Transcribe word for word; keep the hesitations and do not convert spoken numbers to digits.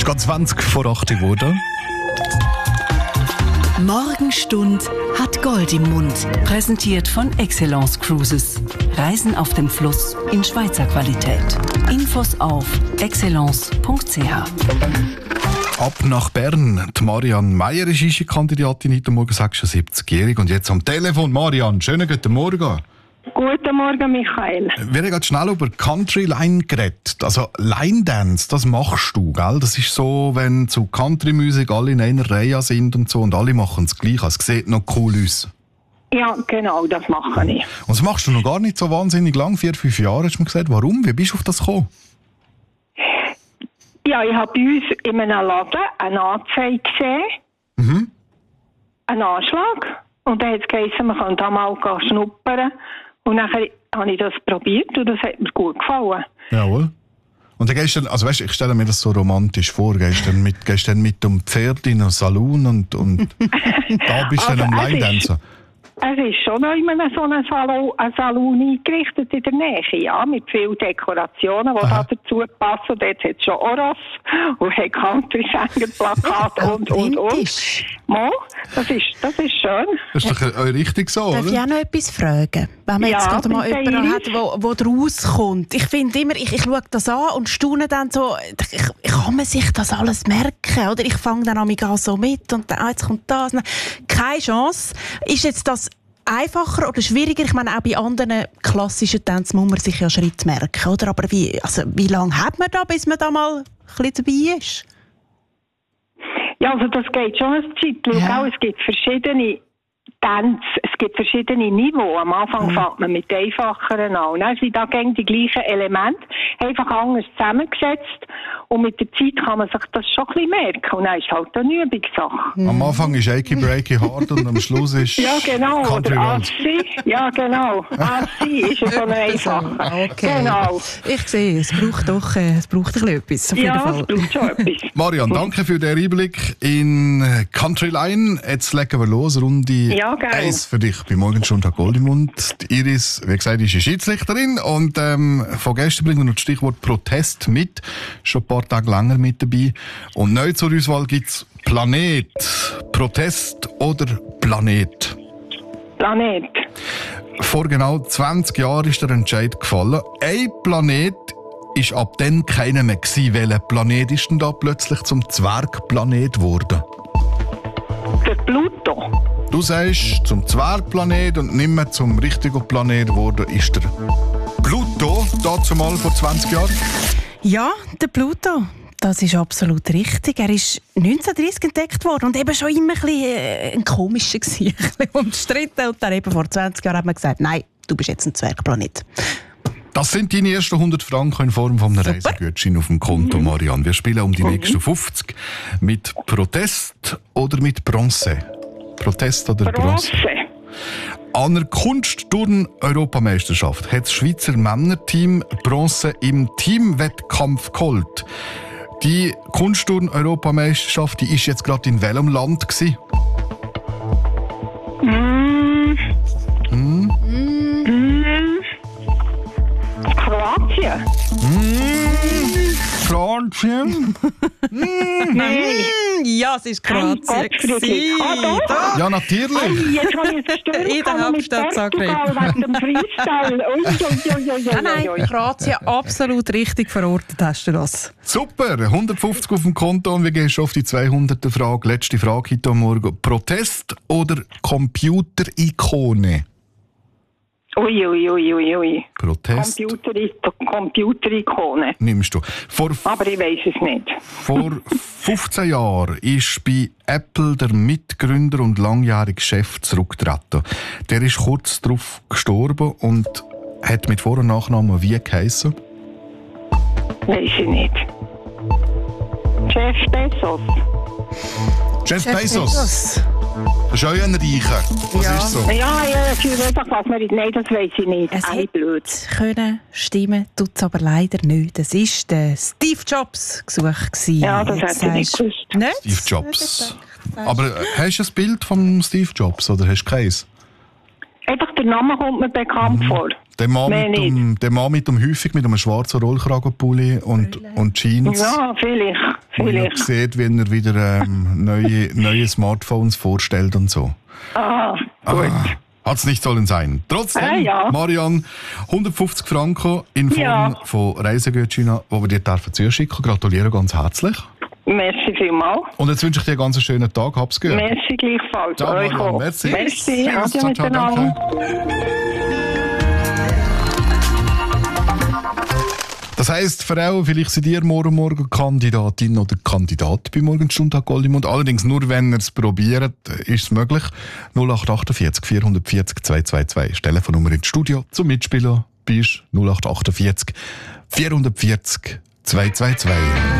ist gerade zwanzig vor acht geworden. Morgenstund hat Gold im Mund. Präsentiert von Excellence Cruises. Reisen auf dem Fluss in Schweizer Qualität. Infos auf excellence punkt c h. Ab nach Bern. Die Marianne Meier ist Einstieg-Kandidatin heute Morgen, sechsundsiebzigjährig. Und jetzt am Telefon. Marianne, schönen guten Morgen. Guten Morgen, Michael. Wir haben gerade schnell über Country Line geredet. Also Line Dance, das machst du, gell? Das ist so, wenn zu Country-Musik alle in einer Reihe sind und so und alle machen es gleich. Es sieht noch cool aus. Ja, genau, das mache ich. Und das machst du noch gar nicht so wahnsinnig lang, vier, fünf Jahre, hast du mir gesagt. Warum? Wie bist du auf das gekommen? Ja, ich habe bei uns in einem Laden eine Anzeige gesehen. Mhm. Einen Anschlag. Und dann hat es geheißen, man kann da mal schnuppern. Und dann habe ich das probiert und das hat mir gut gefallen. Jawohl. Und dann gehst du, also weißt, ich stelle mir das so romantisch vor, gehst dann mit, gehst dann mit dem Pferd in einen Salon und, und da bist du also, dann am Line-Dancer. Es ist schon noch immer so ein Salon, ein Salon eingerichtet in der Nähe, ja, mit vielen Dekorationen, die da dazu passen. Dort hat es schon Oros und hat Country-Sänger-Plakate und, und, und. Mo, das ist, das ist schön. Das ist doch äh, richtig so, Darf oder? ich auch noch etwas fragen? Wenn man Ja, jetzt gerade mal bitte, jemanden hat, wo, wo draus kommt. Ich finde immer, ich, ich schaue das an und staune dann so, ich, kann man sich das alles merken? Oder ich fange dann an so mit und dann, ah, jetzt kommt das. Keine Chance. Ist jetzt das einfacher oder schwieriger? Ich meine, auch bei anderen klassischen Tänzen muss man sich ja Schritt merken, oder? Aber wie, also, wie lange hat man da, bis man da mal ein bisschen dabei ist? Ja, also das geht schon eine Zeit. Ja. Auch, es gibt verschiedene Tänze, es gibt verschiedene Niveaus. Am Anfang mhm. fängt man mit einfacheren an. Und dann sind da gegen die gleichen Elemente, einfach anders zusammengesetzt. Und mit der Zeit kann man sich das schon ein bisschen merken. Und dann ist es halt eine Übungssache. Mhm. Am Anfang ist Achy Breaky hart und am Schluss ist ja, genau. Country Oder Road. Assi. Ja, genau. Assi ist so eine einfache. Okay. Genau. Ich sehe, es braucht doch äh, es braucht ein bisschen etwas. Auf jeden Ja, Fall. es braucht schon etwas. Marianne, danke für den Einblick in Country Line. Jetzt legen wir los. Runde ja, eins für dich bei Morgenstund hat Gold im Mund. Die Iris, wie gesagt, ist eine Schiedsrichterin und ähm, von gestern bringen wir noch das Stichwort Protest mit. Schon ein paar Tage länger mit dabei. Und neu zur Auswahl gibt es Planet. Protest oder Planet? Planet. Vor genau zwanzig Jahren ist der Entscheid gefallen. Ein Planet ist ab dann keiner mehr gewesen. Welcher Planet ist denn da plötzlich zum Zwergplanet geworden? Der Pluto. Du sagst, zum Zwergplanet und nicht mehr zum richtigen Planet geworden ist der Pluto, dazu mal vor zwanzig Jahren? Ja, der Pluto. Das ist absolut richtig. Er ist neunzehnhundertdreißig entdeckt worden und eben schon immer ein, bisschen, äh, ein komischer gewesen, ein bisschen umstritten. Und dann eben vor zwanzig Jahren hat man gesagt, nein, du bist jetzt ein Zwergplanet. Das sind deine ersten hundert Franken in Form von einem Reisegutschein auf dem Konto, Marianne. Wir spielen um die mhm. nächsten fünfzig mit Protest oder mit Bronze. Protest oder Bronze? Bronze. An der Kunstturn-Europameisterschaft hat das Schweizer Männerteam Bronze im Teamwettkampf geholt. Die Kunstturn-Europameisterschaft, die ist jetzt gerade in welchem Land gewesen? Mm. Hm? Mm. Kroatien. Mm. Kroatien? Nein. Ja, es ist Kroatien. Ah, doch? Ja, natürlich. Hey, jetzt habe ich es gestört. In der Hauptstadt Zagreb. Wegen dem Freestyle. Ui, ui, ui, ui, Nein, nein, ui, ui. Kroatien absolut richtig verortet hast du das. Super, hundertfünfzig auf dem Konto und wir gehen schon auf die zweihunderte Frage. Letzte Frage heute Morgen. Protest oder Computer-Ikone? Ui, ui, ui, ui, ui. Protest. Computer, Computer-Ikone. Nimmst du. Vor, Aber ich weiss es nicht. vor fünfzehn Jahren ist bei Apple der Mitgründer und langjährige Chef zurückgetreten. Der ist kurz darauf gestorben und hat mit Vor- und Nachnamen wie geheissen? Weiss ich nicht. Jeff Bezos. Jeff, Jeff Bezos. Bezos. Das ist auch ein Reicher. Das ja. ist so. Ja, ja, ich weiß auch, was man nicht. Nein, das weiss ich nicht. Es Ei, blöd. Können stimmen, tut es aber leider nicht. Es war der Steve Jobs gesucht. Ja, das hätte ich nicht gewusst. Nicht? Steve Jobs. Aber äh, hast du ein Bild von Steve Jobs oder hast du keins? Einfach der Name kommt mir bekannt mhm. vor. Der Mann, Mehr mit dem, nicht. der Mann mit dem häufig mit einem schwarzen Rollkragenpulli und, und Jeans. Ja, vielleicht. Wo man vielleicht. sieht, wie er wieder ähm, neue, neue Smartphones vorstellt und so. Ah, gut. Hat es nicht sollen sein. Trotzdem, Ah, ja. Marianne, hundertfünfzig Franken in Form Ja. von Reisegutscheinen, die wir dir dürfen zuschicken. Gratuliere ganz herzlich. Merci vielmals. Und jetzt wünsche ich dir einen ganz schönen Tag. Hab's gut. Merci gleichfalls. Ciao, Euch Marianne. auch. Merci. Merci. Tschüss. Adieu Ciao, ciao, miteinander. danke. Das heisst, Frau, vielleicht seid ihr morgen Morgen Kandidatin oder Kandidat bei Morgenstund Goldimund. Allerdings nur, wenn ihr es probiert, ist es möglich. null acht achtundvierzig vierhundertvierzig zweihundertzweiundzwanzig ist die Telefonnummer ins Studio zum Mitspielen. Bist null acht achtundvierzig vierhundertvierzig zweihundertzweiundzwanzig.